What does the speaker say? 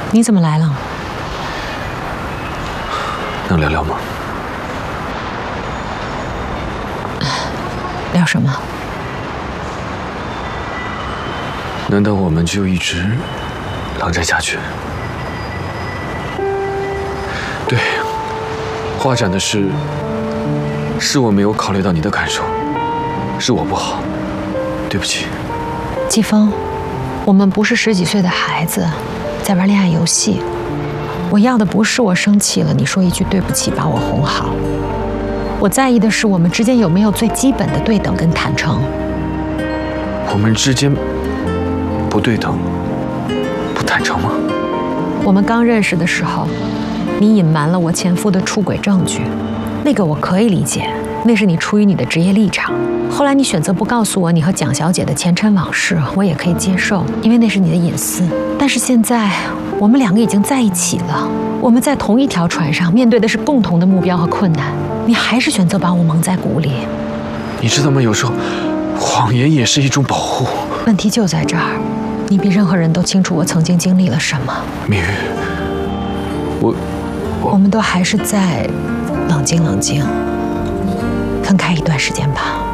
你怎么来了？ 能聊聊吗？ 聊什么？ 难道我们就一直狼狈下去？对，画展的事是我没有考虑到你的感受，是我不好，对不起。 季风，我们不是10几岁的孩子，在玩恋爱游戏。我要的不是我生气了，你说一句对不起把我哄好。我在意的是我们之间有没有最基本的对等跟坦诚。 我们之间不对等、不坦诚吗？ 我们刚认识的时候，你隐瞒了我前夫的出轨证据，那个我可以理解，那是你出于你的职业立场。后来你选择不告诉我你和蒋小姐的前尘往事，我也可以接受，因为那是你的隐私。但是现在我们2个已经在一起了，我们在同一条船上，面对的是共同的目标和困难，你还是选择把我蒙在鼓里。 你知道吗？有时候谎言也是一种保护。 问题就在这儿，你比任何人都清楚我曾经经历了什么。 明玉， 我们都还是再冷静冷静，分开一段时间吧。